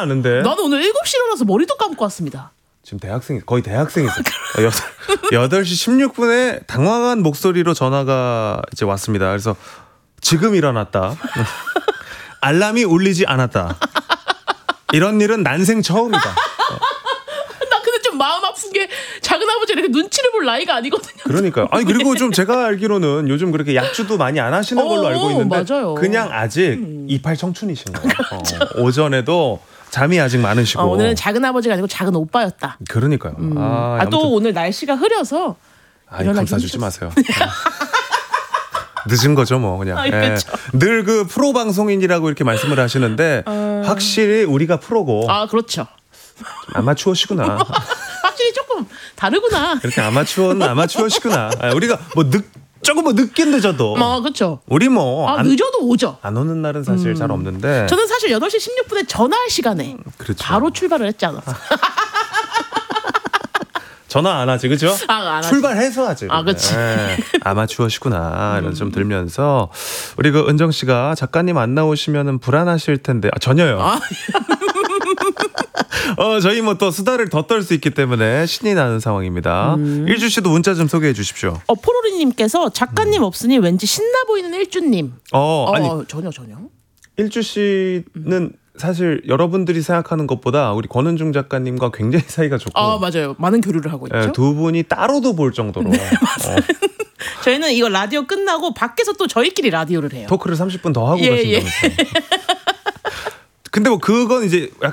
않은데. 나는 오늘 7시에 일어나서 머리도 감고 왔습니다. 지금 거의 대학생이세요. 8시 16분에 당황한 목소리로 전화가 이제 왔습니다. 그래서 지금 일어났다. 알람이 울리지 않았다. 이런 일은 난생 처음이다. 나 근데 좀 마음 아픈 게 작은아버지 이렇게 눈치를 볼 나이가 아니거든요. 그러니까요. 아니 그리고 좀 제가 알기로는 요즘 그렇게 약주도 많이 안 하시는 걸로 알고 있는데 맞아요. 그냥 아직 이팔 청춘이신 거예요. 오전에도 잠이 아직 많으시고. 오늘은 작은아버지가 아니고 작은 오빠였다. 그러니까요. 또 오늘 날씨가 흐려서 감싸주지 마세요. 늦은 거죠, 뭐 그냥. 그렇죠. 늘 그 프로 방송인이라고 이렇게 말씀을 하시는데 확실히 우리가 프로고. 그렇죠. 아마추어시구나. 확실히 조금 다르구나. 이렇게 아마추어는 아마추어시구나. 우리가 조금 늦긴 늦어도. 그렇죠. 우리 늦어도 오죠. 안 오는 날은 사실 잘 없는데. 저는 사실 8시 16분에 전화할 시간에 그렇죠. 바로 출발을 했지 않았어요. 전화 안 하지, 그죠? 안 하지. 출발해서 하지. 그렇지. 아마추어시구나. 이런 좀 들면서 우리 그 은정 씨가 작가님 안 나오시면은 불안하실 텐데 전혀요. 저희 또 수다를 더 떨 수 있기 때문에 신이 나는 상황입니다. 일주 씨도 문자 좀 소개해 주십시오. 포로리님께서 작가님 없으니 왠지 신나 보이는 일주님. 아니 전혀. 일주 씨는 사실 여러분들이 생각하는 것보다 우리 권은중 작가님과 굉장히 사이가 좋고. 맞아요. 많은 교류를 하고 있죠. 두 분이 따로도 볼 정도로. 네, 맞아요. 저희는 이거 라디오 끝나고 밖에서 또 저희끼리 라디오를 해요. 토크를 30분 더 하고 가신다면서요. 근데 그건 이제